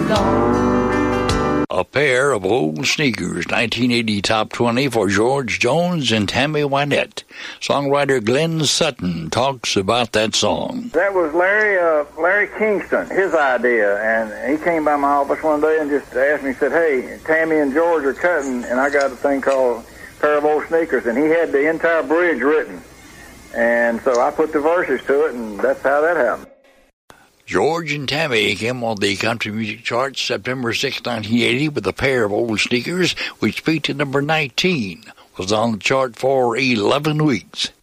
long. A Pair of Old Sneakers, 1980 Top 20 for George Jones and Tammy Wynette. Songwriter Glenn Sutton talks about that song. That was Larry Kingston, his idea, and he came by my office one day and just asked me, he said, hey, Tammy and George are cutting, and I got a thing called Pair of Old Sneakers, and he had the entire bridge written. And so I put the verses to it, and that's how that happened. George and Tammy came on the country music charts September 6, 1980 with A Pair of Old Sneakers, which peaked at number 19, was on the chart for 11 weeks.